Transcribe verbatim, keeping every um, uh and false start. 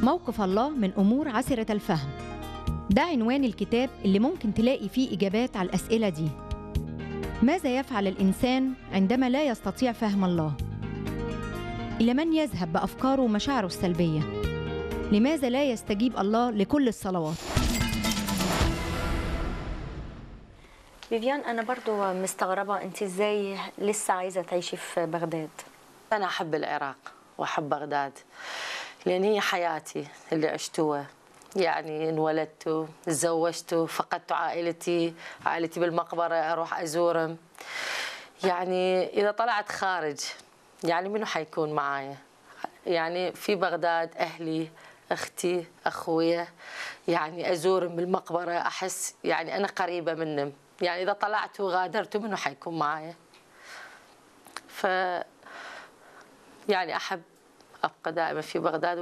موقف الله من أمور عسرة الفهم. ده عنوان الكتاب اللي ممكن تلاقي فيه إجابات على الأسئلة دي. ماذا يفعل الإنسان عندما لا يستطيع فهم الله؟ إلى من يذهب بأفكاره ومشاعره السلبية؟ لماذا لا يستجيب الله لكل الصلوات؟ فيفيان، أنا برضو مستغربة أنت إزاي لسه عايزة تعيشي في بغداد؟ أنا أحب العراق وأحب بغداد لأن هي حياتي اللي عشتوها. يعني انولدت، تزوجت، فقدت عائلتي، عائلتي بالمقبرة أروح أزورهم. يعني إذا طلعت خارج يعني منو حيكون معايا؟ يعني في بغداد أهلي، أختي، أخويا، يعني أزورهم بالمقبرة، أحس يعني أنا قريبة منهم. يعني إذا طلعت وغادرت منو حيكون معايا؟ ف يعني أحب أبقى دائما في بغداد.